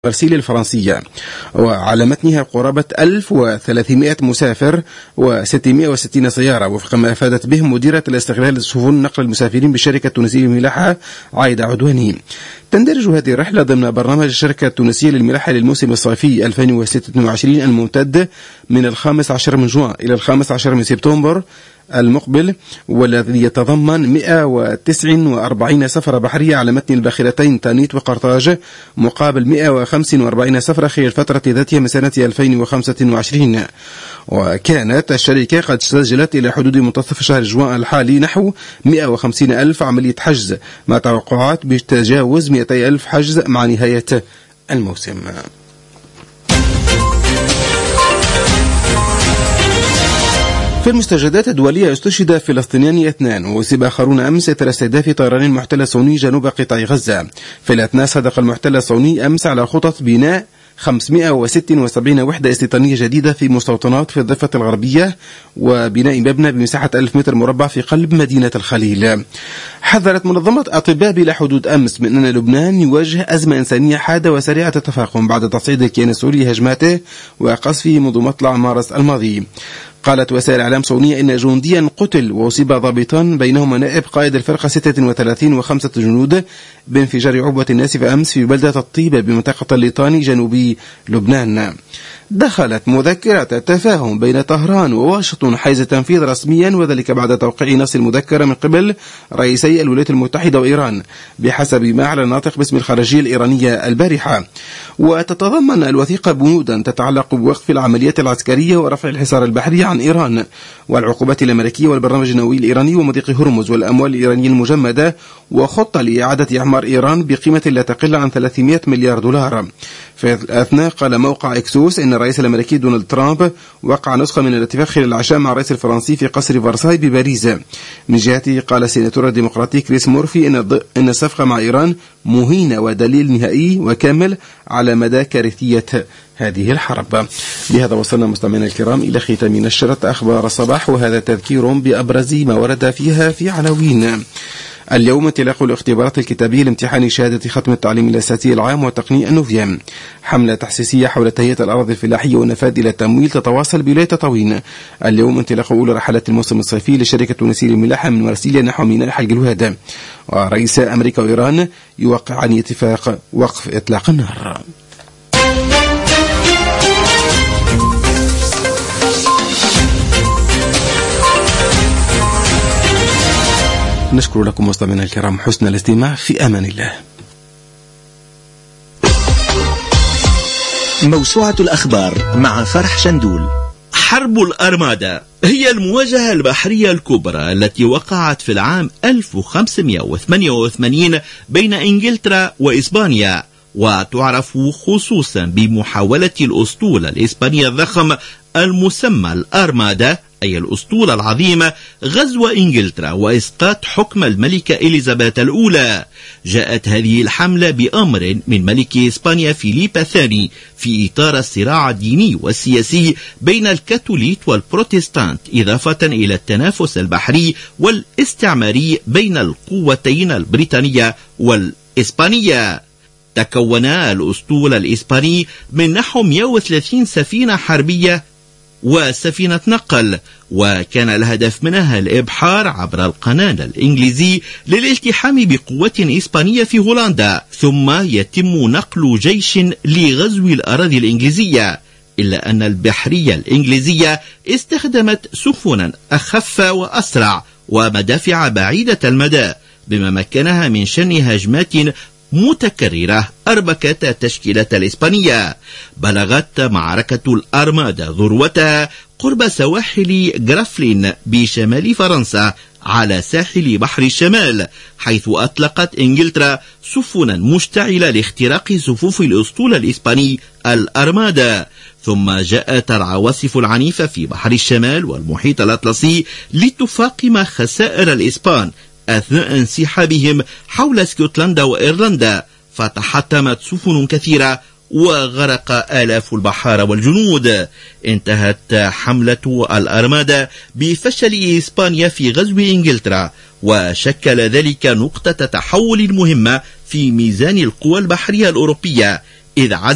مرسيليا الفرنسية، وعلى متنها قرابة 1300 مسافر و660 سيارة، وفق ما أفادت به مديرة الاستغلال سفن نقل المسافرين بالشركة التونسية للملاحة عايدة عدواني. تندرج هذه الرحلة ضمن برنامج الشركة التونسية للملاحة للموسم الصيفي 2026 الممتد من 15 من جوان إلى 15 من سبتمبر المقبل، والذي يتضمن 149 سفرة بحرية على متن الباخرتين تانيت وقرطاج، مقابل 145 سفرة خلال الفترة ذاتها من سنة 2025. وكانت الشركة قد سجلت إلى حدود منتصف شهر جوان الحالي نحو 150 ألف عملية حجز، مع توقعات بتجاوز 200 ألف حجز مع نهاية الموسم. في المستجدات الدولية استشهد فلسطينيان 2 وأصيب آخرون أمس إثر استهداف طيران المحتل الصهيوني جنوب قطاع غزة. في الأثناء صدق المحتل الصهيوني أمس على خطط بناء 576 وحدة استيطانية جديدة في مستوطنات في الضفة الغربية، وبناء مبنى بمساحة 1000 متر مربع في قلب مدينة الخليل. حذرت منظمة أطباء بلا حدود أمس من أن لبنان يواجه أزمة إنسانية حادة وسريعة التفاقم بعد تصعيد الكيان السوري هجماته وقصفه منذ مطلع مارس الماضي. قالت وسائل إعلام صهيونية إن جنديا قتل وأصيب ضابطان بينهما نائب قائد الفرقة 36 و5 جنود بانفجار عبوة ناسفة أمس في بلدة الطيبة بمنطقة الليطاني جنوبي لبنان. دخلت مذكرة التفاهم بين طهران وواشنطن حيز التنفيذ رسميا، وذلك بعد توقيع نص المذكرة من قبل رئيسي الولايات المتحدة وإيران بحسب ما أعلن الناطق باسم الخارجية الإيرانية البارحة. وتتضمن الوثيقة بنودا تتعلق بوقف العمليات العسكرية ورفع الحصار البحري عن إيران والعقوبات الأمريكية والبرنامج النووي الإيراني ومضيق هرمز والأموال الإيرانية المجمدة، وخطة لإعادة إعمار إيران بقيمة لا تقل عن 300 مليار دولار. في الأثناء قال موقع إكسوس إن الرئيس الأمريكي دونالد ترامب وقع نسخة من الاتفاق خلال العشاء مع الرئيس الفرنسي في قصر فرساي بباريس. من جهته قال السيناتور الديمقراطي كريس مورفي إن الصفقة مع إيران مهينة ودليل نهائي وكامل على مدى كارثية هذه الحرب. بهذا وصلنا مستمعينا الكرام إلى ختام نشرة أخبار الصباح، وهذا تذكير بأبرز ما ورد فيها في عناوين. اليوم انطلاق الاختبارات الكتابية لامتحان شهادة ختم التعليم الأساسي العام وتقنين النوفيا. حملة تحسيسية حول تهيئة الأراضي الفلاحية والنفاذ إلى التمويل تتواصل بولاية تطاوين. اليوم انطلاق أولى رحلات الموسم الصيفي للشركة التونسية للملاحة من مرسيليا نحو ميناء حلق الوهاد. ورئيس أمريكا وإيران يوقعان اتفاق وقف إطلاق النار. نشكر لكم مستمعينا الكرام حسن الاستماع، في أمان الله. موسوعة الأخبار مع فرح شندول. حرب الأرمادا هي المواجهة البحرية الكبرى التي وقعت في العام 1588 بين إنجلترا وإسبانيا، وتعرف خصوصا بمحاولة الأسطول الإسباني الضخم المسمى الأرمادا، أي الأسطول العظيمة، غزو إنجلترا وإسقاط حكم الملكة إليزابيث الأولى. جاءت هذه الحملة بأمر من ملك إسبانيا فيليب الثاني في إطار الصراع الديني والسياسي بين الكاثوليك والبروتستانت، إضافة إلى التنافس البحري والاستعماري بين القوتين البريطانية والإسبانية. تكون الأسطول الإسباني من نحو 130 سفينة حربية وسفينة نقل، وكان الهدف منها الإبحار عبر القناة الإنجليزي للالتحام بقوة إسبانية في هولندا، ثم يتم نقل جيش لغزو الأراضي الإنجليزية. إلا أن البحرية الإنجليزية استخدمت سفنا أخف وأسرع ومدافع بعيدة المدى، بما مكنها من شن هجمات متكررة أربكت التشكيلة الإسبانية. بلغت معركة الأرمادا ذروتها قرب سواحل جرافلين بشمال فرنسا على ساحل بحر الشمال، حيث أطلقت إنجلترا سفنا مشتعلة لاختراق صفوف الأسطول الإسباني الأرمادا. ثم جاءت العواصف العنيفة في بحر الشمال والمحيط الأطلسي لتفاقم خسائر الإسبان أثناء انسحابهم حول اسكتلندا وإيرلندا، فتحطمت سفن كثيرة وغرق آلاف البحارة والجنود. انتهت حملة الأرمادا بفشل إسبانيا في غزو إنجلترا، وشكل ذلك نقطة تحول مهمة في ميزان القوى البحرية الأوروبية، إذ